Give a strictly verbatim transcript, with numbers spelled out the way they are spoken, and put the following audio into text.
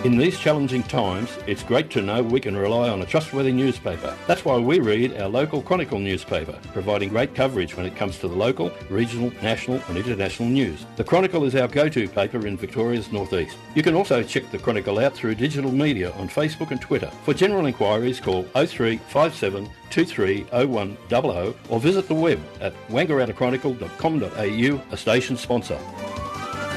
In these challenging times, it's great to know we can rely on a trustworthy newspaper. That's why we read our local Chronicle newspaper, providing great coverage when it comes to the local, regional, national and international news. The Chronicle is our go-to paper in Victoria's northeast. You can also check the Chronicle out through digital media on Facebook and Twitter. For general inquiries, call oh three five seven two three oh one hundred or visit the web at wangarattachronicle dot com dot a u, a station sponsor.